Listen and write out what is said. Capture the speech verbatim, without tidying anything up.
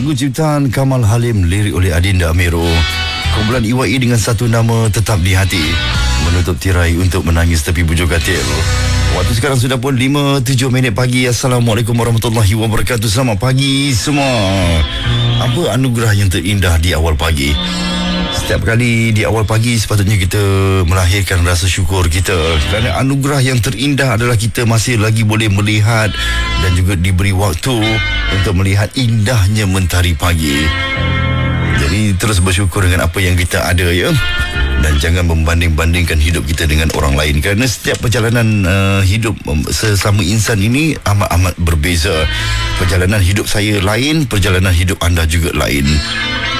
Lagu ciptaan Kamal Halim, lirik oleh Adinda Amiro. Kumpulan I Y E dengan satu nama tetap di hati, menutup tirai untuk menangis tepi bujur katil. Waktu sekarang sudah pun lima tujuh minit pagi. Assalamualaikum warahmatullahi wabarakatuh. Selamat pagi semua. Apa anugerah yang terindah di awal pagi? Setiap kali di awal pagi sepatutnya kita melahirkan rasa syukur kita, kerana anugerah yang terindah adalah kita masih lagi boleh melihat dan juga diberi waktu untuk melihat indahnya mentari pagi. Jadi terus bersyukur dengan apa yang kita ada, ya. Dan jangan membanding-bandingkan hidup kita dengan orang lain, kerana setiap perjalanan uh, hidup um, sesama insan ini amat-amat berbeza. Perjalanan hidup saya lain, perjalanan hidup anda juga lain.